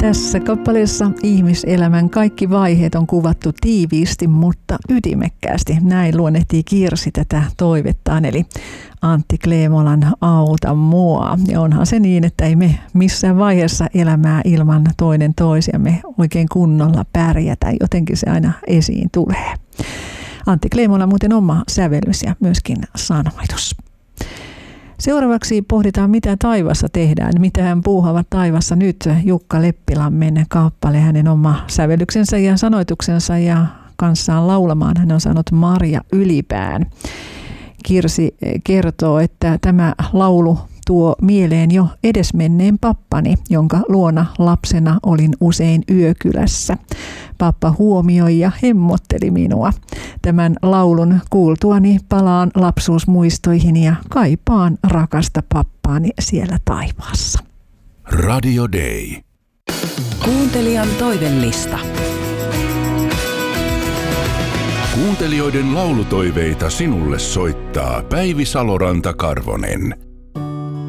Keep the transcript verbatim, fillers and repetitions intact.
Tässä kappaleessa ihmiselämän kaikki vaiheet on kuvattu tiiviisti, mutta ytimekkäästi. Näin luonnehtii Kirsi tätä toivettaan, eli Antti Kleemolan Auta mua. Ja onhan se niin, että ei me missään vaiheessa elämää ilman toinen toisiamme oikein kunnolla pärjätä. Jotenkin se aina esiin tulee. Antti Kleemola muuten oma sävellys ja myöskin sanoitus. Seuraavaksi pohditaan, mitä taivassa tehdään, mitä hän puuhaavat taivassa nyt. Jukka Leppilammen kappale, hänen oma sävellyksensä ja sanoituksensa ja kanssaan laulamaan. Hän on saanut Marja Ylipään. Kirsi kertoo, että tämä laulu tuo mieleen jo edesmenneen pappani, jonka luona lapsena olin usein yökylässä. Pappa huomioi ja hemmotteli minua. Tämän laulun kuultuani palaan lapsuusmuistoihin ja kaipaan rakasta pappaani siellä taivaassa. Radio Day. Kuuntelijan toivellista. Kuuntelijoiden laulutoiveita sinulle soittaa Päivi Saloranta-Karvonen.